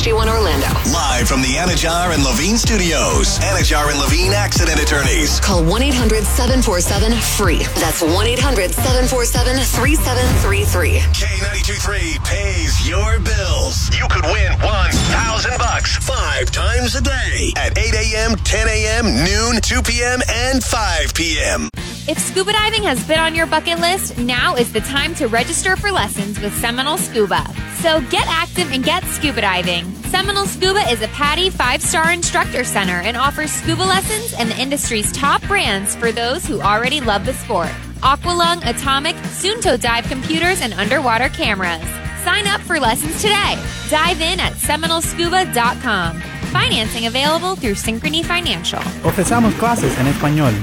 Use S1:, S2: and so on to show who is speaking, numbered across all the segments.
S1: G1 Orlando.
S2: Live from the Anajar and Levine Studios. Anajar and Levine Accident Attorneys.
S1: Call 1-800-747-FREE. That's 1-800-747-3733.
S2: K92.3 pays your bills. You could win $1,000 5 times a day at 8 a.m., 10 a.m., noon, 2 p.m., and 5 p.m.
S3: If scuba diving has been on your bucket list, now is the time to register for lessons with Seminole Scuba. So get active and get scuba diving. Seminole Scuba is a PADI 5-star instructor center and offers scuba lessons and the industry's top brands for those who already love the sport. Aqualung, Atomic, Sunto Dive computers, and underwater cameras. Sign up for lessons today. Dive in at seminolescuba.com. Financing available through Synchrony Financial.
S4: Ofrecemos clases en español.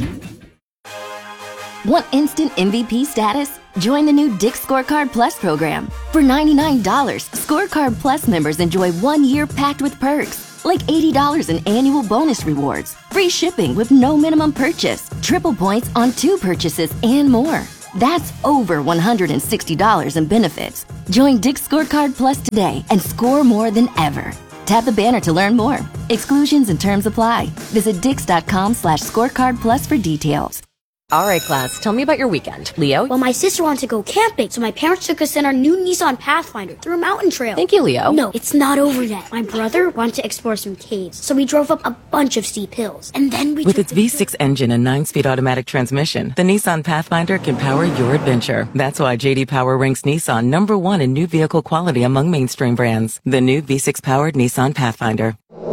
S5: Want instant MVP status? Join the new Dick's Scorecard Plus program. For $99, Scorecard Plus members enjoy 1 year packed with perks, like $80 in annual bonus rewards, free shipping with no minimum purchase, triple points on 2 purchases, and more. That's over $160 in benefits. Join Dick's Scorecard Plus today and score more than ever. Tap the banner to learn more. Exclusions and terms apply. Visit dix.com/scorecard plus for details.
S6: All right, class, tell me about your weekend. Leo?
S7: Well, my sister wanted to go camping, so my parents took us in our new Nissan Pathfinder through a mountain trail.
S6: Thank you, Leo.
S7: No, it's not over yet. My brother wanted to explore some caves, so we drove up a bunch of steep hills. And then we...
S8: With its V6 engine and 9-speed automatic transmission, the Nissan Pathfinder can power your adventure. That's why J.D. Power ranks Nissan number 1 in new vehicle quality among mainstream brands. The new V6-powered Nissan Pathfinder.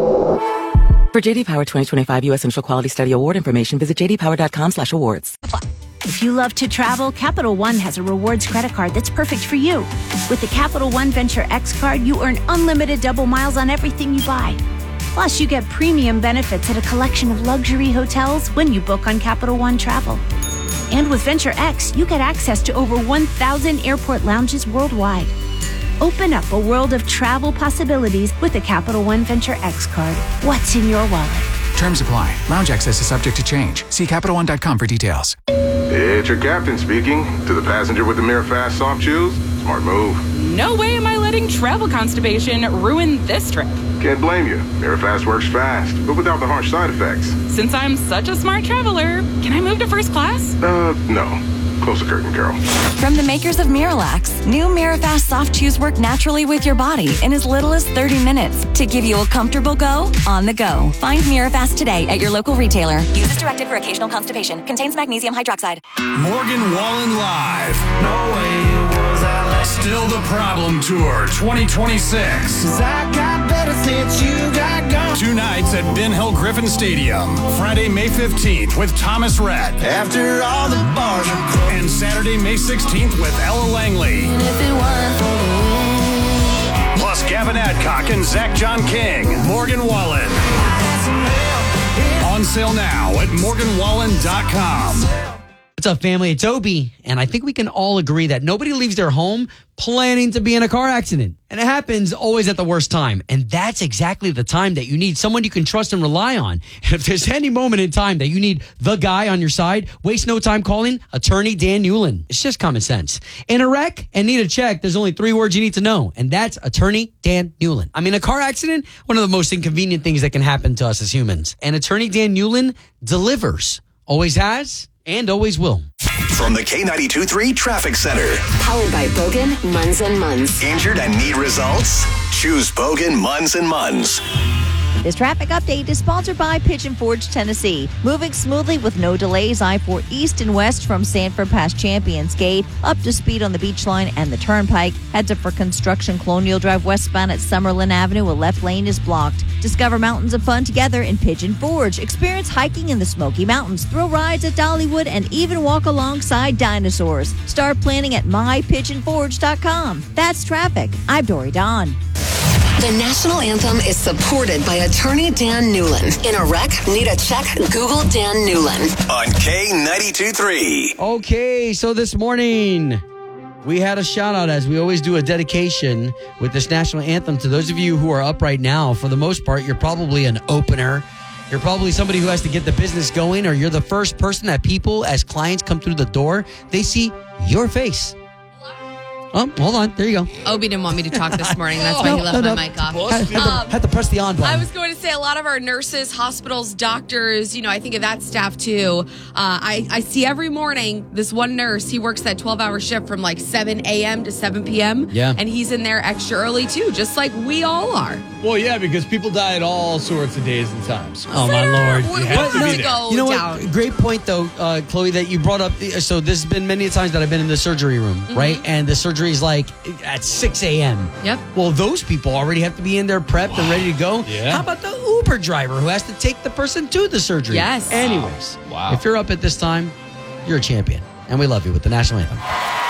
S8: For J.D. Power 2025 U.S. Central Quality Study Award information, visit jdpower.com/awards.
S9: If you love to travel, Capital One has a rewards credit card that's perfect for you. With the Capital One Venture X card, you earn unlimited double miles on everything you buy. Plus, you get premium benefits at a collection of luxury hotels when you book on Capital One Travel. And with Venture X, you get access to over 1,000 airport lounges worldwide. Open up a world of travel possibilities with the Capital One Venture X card. What's in your wallet?
S10: Terms apply. Lounge access is subject to change. See CapitalOne.com for details.
S11: It's your captain speaking. To the passenger with the Mirror Fast soft shoes, smart move.
S12: No way am I letting travel constipation ruin this trip.
S11: Can't blame you. Mirror Fast works fast, but without the harsh side effects.
S12: Since I'm such a smart traveler, can I move to first class?
S11: No. Close the curtain, girl.
S13: From the makers of Miralax, new Mirafast soft chews work naturally with your body in as little as 30 minutes to give you a comfortable go on the go. Find Mirafast today at your local retailer. Use as directed for occasional constipation. Contains magnesium hydroxide.
S14: Morgan Wallen Live. No way was I Still the Problem Tour 2026. 'Cause I got better since you got gone. 2 nights at Ben Hill Griffin Stadium. Friday, May 15th with Thomas Rhett. After all the bars are closed. And Saturday, May 16th with Ella Langley. And if it weren't for the wind. Plus Gavin Adcock and Zach John King. Morgan Wallen. On sale now at morganwallen.com.
S15: What's up, family? It's Obi, and I think we can all agree that nobody leaves their home planning to be in a car accident. And it happens always at the worst time. And that's exactly the time that you need someone you can trust and rely on. And if there's any moment in time that you need the guy on your side, waste no time calling Attorney Dan Newlin. It's just common sense. In a wreck and need a check, there's only 3 words you need to know, and that's Attorney Dan Newlin. I mean, a car accident, one of the most inconvenient things that can happen to us as humans. And Attorney Dan Newlin delivers. Always has and always will.
S2: From the K92.3 Traffic Center.
S1: Powered by Bogan, Munz & Munz.
S2: Injured and need results? Choose Bogan, Munz & Munz.
S16: This traffic update is sponsored by Pigeon Forge, Tennessee. Moving smoothly with no delays, I-4 east and west from Sanford past Champions Gate, up to speed on the Beach Line and the Turnpike. Heads up for construction Colonial Drive westbound at Summerlin Avenue. A left lane is blocked. Discover mountains of fun together in Pigeon Forge. Experience hiking in the Smoky Mountains, thrill rides at Dollywood, and even walk alongside dinosaurs. Start planning at mypigeonforge.com. That's traffic. I'm Dory Don.
S1: The national anthem is supported by Attorney Dan Newlin. In a wreck, need a check? Google Dan Newlin.
S2: On K92.3.
S15: Okay, so this morning we had a shout out, as we always do, a dedication with this national anthem to those of you who are up right now. For the most part, you're probably an opener. You're probably somebody who has to get the business going, or you're the first person that people, as clients come through the door, they see your face. Oh, hold on. There you go.
S17: Obi didn't want me to talk this morning. That's why he left my mic off.
S15: Had to press the on button.
S17: I was going to say a lot of our nurses, hospitals, doctors, I think of that staff too. I see every morning this one nurse, he works that 12-hour shift from like 7 a.m. to 7 p.m.
S15: Yeah.
S17: And he's in there extra early too, just like we all are.
S18: Well, yeah, because people die at all sorts of days and times.
S15: Oh, my Lord.
S17: We have to go
S15: You know
S17: down.
S15: what? Great point, though, Chloe, that you brought up. So this has been many times that I've been in the surgery room, right? And the surgery is like at 6 a.m.
S17: Yep.
S15: Well, those people already have to be in there prepped and ready to go.
S18: Yeah.
S15: How about the Uber driver who has to take the person to the surgery?
S17: Yes.
S15: Anyways,
S18: Wow.
S15: If you're up at this time, you're a champion. And we love you with the National Anthem.